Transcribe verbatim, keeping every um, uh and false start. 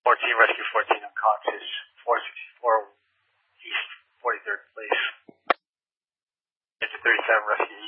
fourteen, Rescue fourteen on Cox is four sixty-four East forty-third place. It's thirty-seven, Rescue